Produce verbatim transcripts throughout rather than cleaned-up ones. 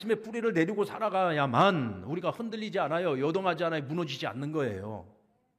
말씀의 뿌리를 내리고 살아가야만 우리가 흔들리지 않아요. 요동하지 않아요. 무너지지 않는 거예요.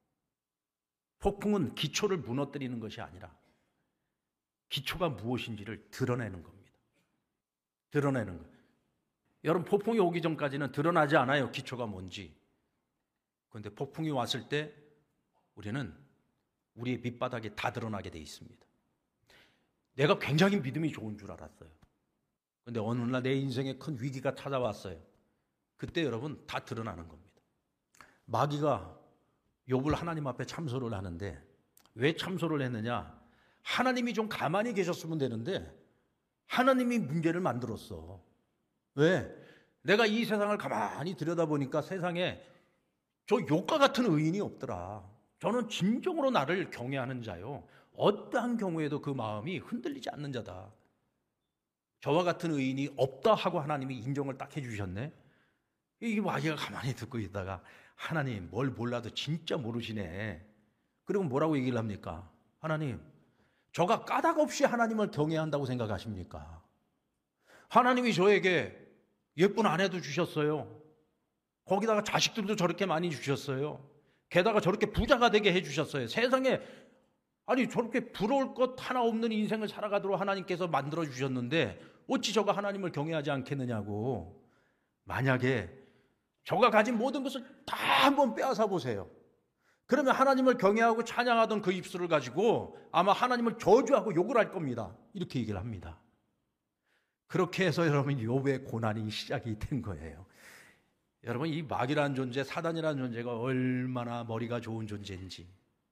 폭풍은 기초를 무너뜨리는 것이 아니라 기초가 무엇인지를 드러내는 겁니다. 드러내는 거예요. 여러분, 폭풍이 오기 전까지는 드러나지 않아요. 기초가 뭔지. 그런데 폭풍이 왔을 때 우리는 우리의 밑바닥이 다 드러나게 돼 있습니다. 내가 굉장히 믿음이 좋은 줄 알았어요. 그런데 어느 날 내 인생에 큰 위기가 찾아왔어요. 그때 여러분 다 드러나는 겁니다. 마귀가 욥을 하나님 앞에 참소를 하는데 왜 참소를 했느냐? 하나님이 좀 가만히 계셨으면 되는데 하나님이 문제를 만들었어. 왜? 내가 이 세상을 가만히 들여다보니까 세상에 저 욥과 같은 의인이 없더라. 저는 진정으로 나를 경외하는 자요. 어떠한 경우에도 그 마음이 흔들리지 않는 자다. 저와 같은 의인이 없다 하고 하나님이 인정을 딱 해주셨네. 이 마귀가 가만히 듣고 있다가 하나님 뭘 몰라도 진짜 모르시네. 그리고 뭐라고 얘기를 합니까? 하나님, 저가 까닭 없이 하나님을 경외한다고 생각하십니까? 하나님이 저에게 예쁜 아내도 주셨어요. 거기다가 자식들도 저렇게 많이 주셨어요. 게다가 저렇게 부자가 되게 해주셨어요. 세상에 아니 저렇게 부러울 것 하나 없는 인생을 살아가도록 하나님께서 만들어 주셨는데 어찌 저가 하나님을 경외하지 않겠느냐고. 만약에 저가 가진 모든 것을 다 한번 빼앗아 보세요. 그러면 하나님을 경외하고 찬양하던 그 입술을 가지고 아마 하나님을 저주하고 욕을 할 겁니다. 이렇게 얘기를 합니다. 그렇게 해서 여러분 욥의 고난이 시작이 된 거예요. 여러분, 이 마귀라는 존재, 사단이라는 존재가 얼마나 머리가 좋은 존재인지.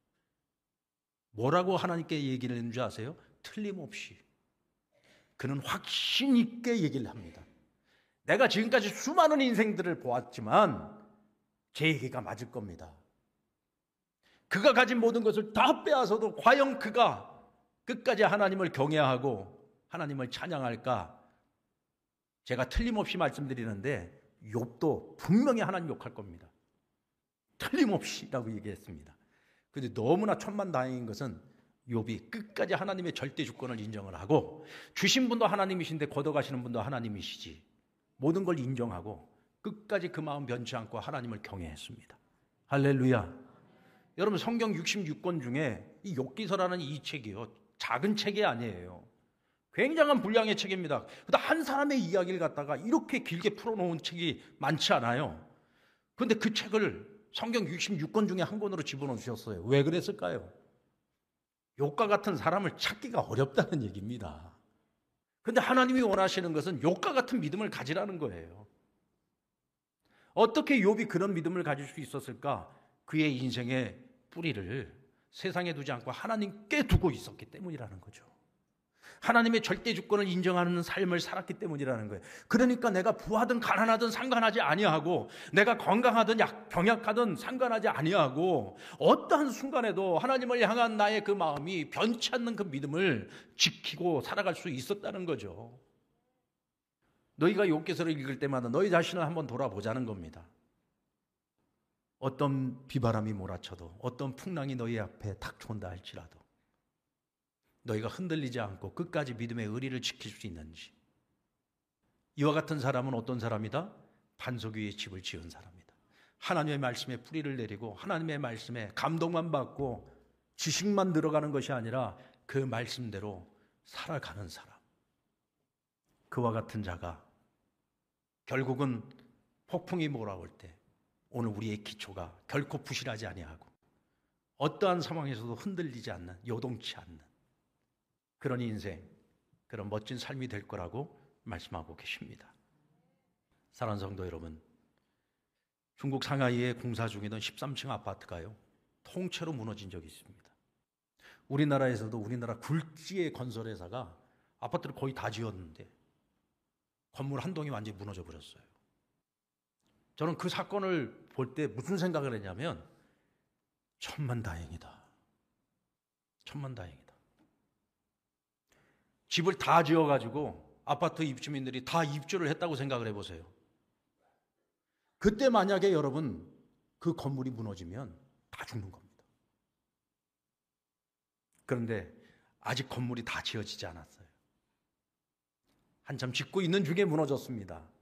뭐라고 하나님께 얘기를 했는 줄 아세요? 틀림없이. 그는 확신 있게 얘기를 합니다. 내가 지금까지 수많은 인생들을 보았지만 제 얘기가 맞을 겁니다. 그가 가진 모든 것을 다 빼앗아도 과연 그가 끝까지 하나님을 경외하고 하나님을 찬양할까? 제가 틀림없이 말씀드리는데 욥도 분명히 하나님 욕할 겁니다. 틀림없이라고 얘기했습니다. 그런데 너무나 천만다행인 것은 욥이 끝까지 하나님의 절대 주권을 인정을 하고 주신 분도 하나님이신데 걷어가시는 분도 하나님이시지 모든 걸 인정하고 끝까지 그 마음 변치 않고 하나님을 경외했습니다. 할렐루야. 여러분, 성경 육십육 권 중에 이 욥기서라는 이 책이요, 작은 책이 아니에요. 굉장한 분량의 책입니다. 근데 한 사람의 이야기를 갖다가 이렇게 길게 풀어놓은 책이 많지 않아요. 그런데 그 책을 성경 육십육 권 중에 한 권으로 집어넣으셨어요. 왜 그랬을까요? 욥과 같은 사람을 찾기가 어렵다는 얘기입니다. 그런데 하나님이 원하시는 것은 욥과 같은 믿음을 가지라는 거예요. 어떻게 욥이 그런 믿음을 가질 수 있었을까? 그의 인생의 뿌리를 세상에 두지 않고 하나님께 두고 있었기 때문이라는 거죠. 하나님의 절대 주권을 인정하는 삶을 살았기 때문이라는 거예요. 그러니까 내가 부하든 가난하든 상관하지 아니하고 내가 건강하든 약, 병약하든 상관하지 아니하고 어떠한 순간에도 하나님을 향한 나의 그 마음이 변치 않는 그 믿음을 지키고 살아갈 수 있었다는 거죠. 너희가 욥기서를 읽을 때마다 너희 자신을 한번 돌아보자는 겁니다. 어떤 비바람이 몰아쳐도 어떤 풍랑이 너희 앞에 닥쳐온다 할지라도 너희가 흔들리지 않고 끝까지 믿음의 의리를 지킬 수 있는지. 이와 같은 사람은 어떤 사람이다? 반석 위에 집을 지은 사람이다. 하나님의 말씀에 뿌리를 내리고 하나님의 말씀에 감동만 받고 지식만 들어가는 것이 아니라 그 말씀대로 살아가는 사람. 그와 같은 자가 결국은 폭풍이 몰아올 때 오늘 우리의 기초가 결코 부실하지 아니하고 어떠한 상황에서도 흔들리지 않는, 요동치 않는 그런 인생, 그런 멋진 삶이 될 거라고 말씀하고 계십니다. 사랑하는 성도 여러분, 중국 상하이에 공사 중이던 십삼 층 아파트가요, 통째로 무너진 적이 있습니다. 우리나라에서도 우리나라 굴지의 건설회사가 아파트를 거의 다 지었는데 건물 한 동이 완전히 무너져 버렸어요. 저는 그 사건을 볼 때 무슨 생각을 했냐면 천만다행이다. 천만다행이다. 집을 다 지어가지고 아파트 입주민들이 다 입주를 했다고 생각을 해보세요. 그때 만약에 여러분 그 건물이 무너지면 다 죽는 겁니다. 그런데 아직 건물이 다 지어지지 않았어요. 한참 짓고 있는 중에 무너졌습니다.